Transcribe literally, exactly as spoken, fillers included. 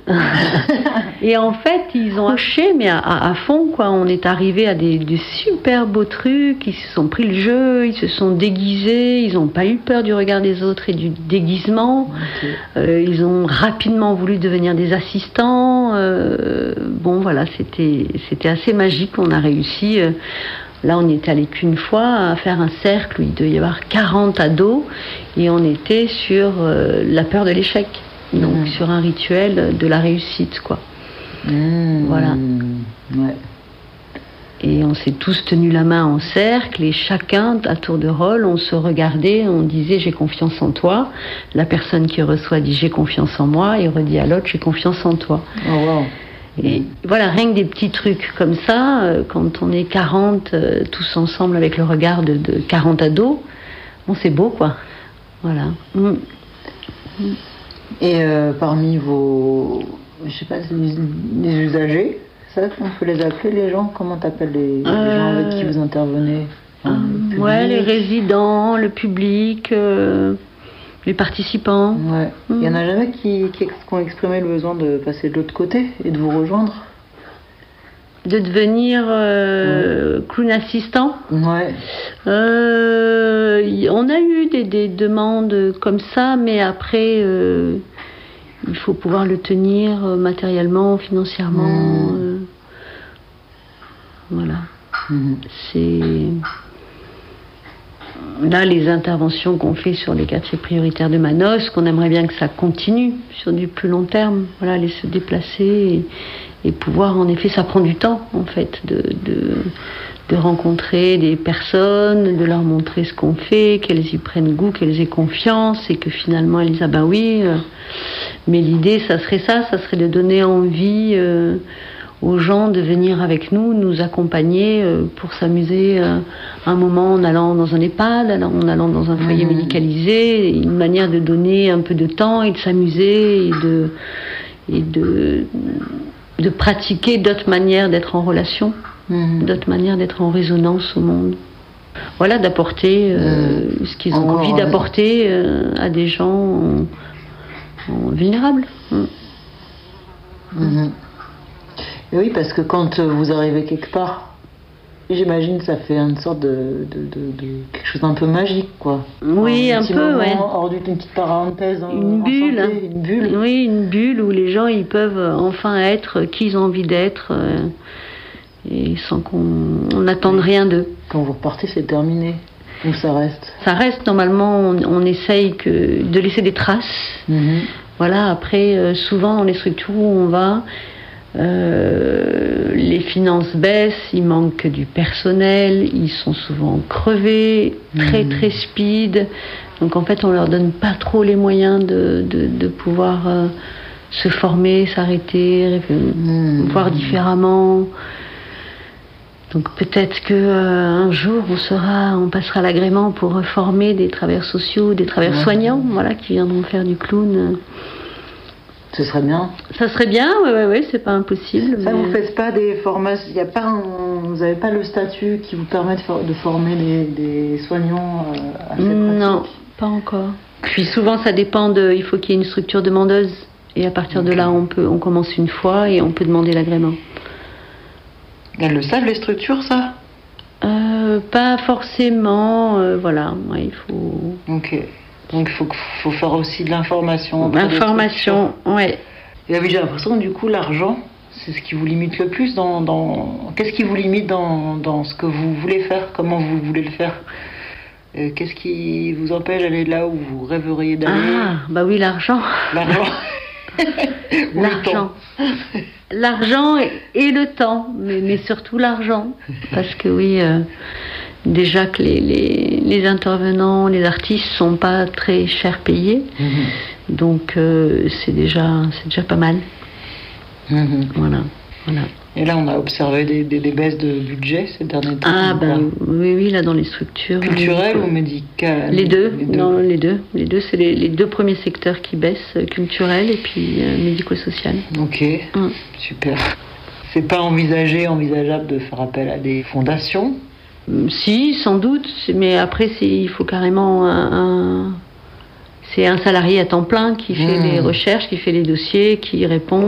Et en fait, ils ont acheté, mais à, à fond, quoi. On est arrivé à des, des super beaux trucs. Ils se sont pris le jeu, ils se sont déguisés, ils n'ont pas eu peur du regard des autres et du déguisement. Okay. Euh, ils ont rapidement voulu devenir des assistants. Euh, bon, voilà, c'était, c'était assez magique. On a réussi. Euh, Là, on n'y était allé qu'une fois à faire un cercle où il devait y avoir quarante ados et on était sur euh, la peur de l'échec, donc mmh. sur un rituel de la réussite, quoi. Mmh. Voilà. Ouais. Et on s'est tous tenus la main en cercle et chacun, à tour de rôle, on se regardait, on disait « j'ai confiance en toi ». La personne qui reçoit dit « j'ai confiance en moi » et redit à l'autre « j'ai confiance en toi ». Oh, wow. Et voilà, rien que des petits trucs comme ça, euh, quand on est quarante, euh, tous ensemble avec le regard de, de quarante ados, bon, c'est beau, quoi. Voilà. Mm. Et euh, parmi vos, je sais pas, les, les usagers, ça, on peut les appeler les gens? Comment t'appelles les, euh, les gens avec qui vous intervenez? Enfin, euh, Ouais, les résidents, le public... Euh... les participants. Ouais. Il mmh. y en a jamais qui, qui, qui ont exprimé le besoin de passer de l'autre côté et de vous rejoindre? De devenir euh, ouais. clown assistant? Ouais. Euh, on a eu des, des demandes comme ça, mais après, euh, il faut pouvoir le tenir matériellement, financièrement. Mmh. Euh, voilà. Mmh. C'est... Là, les interventions qu'on fait sur les quartiers prioritaires de Manosque, qu'on aimerait bien que ça continue sur du plus long terme. Voilà, aller se déplacer et, et pouvoir, en effet, ça prend du temps, en fait, de, de, de rencontrer des personnes, de leur montrer ce qu'on fait, qu'elles y prennent goût, qu'elles aient confiance et que finalement elles disent « ah ben oui ». Mais l'idée, ça serait ça, ça serait de donner envie... Euh, aux gens de venir avec nous, nous accompagner euh, pour s'amuser euh, un moment en allant dans un EHPAD, en allant dans un foyer mmh. médicalisé, une manière de donner un peu de temps et de s'amuser et de, et de, de pratiquer d'autres manières d'être en relation, mmh. d'autres manières d'être en résonance au monde. Voilà, d'apporter euh, mmh. ce qu'ils ont Encore envie d'apporter euh, à des gens en, en vulnérables. Mmh. Mmh. Et oui, parce que quand vous arrivez quelque part, j'imagine que ça fait une sorte de, de, de, de quelque chose d'un peu magique, quoi. Oui, un, un peu, moment, ouais. Hors d'une petite parenthèse. Une bulle. Santé, une bulle. Oui, une bulle où les gens ils peuvent enfin être qui ils ont envie d'être euh, et sans qu'on n'attende rien d'eux. Quand vous repartez, c'est terminé. Ou ça reste? Ça reste, normalement, on, on essaye que, de laisser des traces. Mm-hmm. Voilà, après, euh, souvent dans les structures où on va, Euh, les finances baissent, il manque du personnel, ils sont souvent crevés, très mmh. très speed. Donc en fait, on leur donne pas trop les moyens de, de, de pouvoir euh, se former, s'arrêter, mmh. voir différemment. Donc peut-être que euh, un jour on sera, on passera l'agrément pour former des travailleurs sociaux, des travailleurs mmh. soignants, voilà, qui viendront faire du clown. Ce serait bien. Ça serait bien, oui, oui, oui, c'est pas impossible. Ça, mais... vous faites pas des formations, y a pas un, vous n'avez pas le statut qui vous permet de, for- de former des, des soignants euh, à cette pratique? Non, pas encore. Puis souvent, ça dépend de, il faut qu'il y ait une structure demandeuse. Et à partir okay. de là, on peut, on commence une fois et on peut demander l'agrément. Elles le savent, les structures, ça? euh, Pas forcément, euh, voilà, ouais, il faut... Ok. Donc il faut, faut faire aussi de l'information. L'information, ouais. Et là, j'ai l'impression que du coup, l'argent, c'est ce qui vous limite le plus dans... dans... Qu'est-ce qui vous limite dans, dans ce que vous voulez faire? Comment vous voulez le faire? euh, Qu'est-ce qui vous empêche d'aller là où vous rêveriez d'aller? Ah, bah oui, l'argent. L'argent. L'argent. L'argent et, et le temps, mais, mais surtout l'argent. Parce que oui... Euh... Déjà que les, les, les intervenants, les artistes sont pas très cher payés, mmh. donc euh, c'est déjà c'est déjà pas mal. Mmh. Voilà, voilà. Et là, on a observé des, des, des baisses de budget ces derniers temps. Ah ben oui, oui, là dans les structures. Culturelles ou médicales? Les deux. Les deux. Non, les deux. Les deux, c'est les, les deux premiers secteurs qui baissent, culturel et puis euh, médico-social. Ok, mmh. Super. C'est pas envisagé, envisageable de faire appel à des fondations? Si, sans doute, mais après, c'est, il faut carrément un, un... C'est un salarié à temps plein qui fait mmh. les recherches, qui fait les dossiers, qui répond.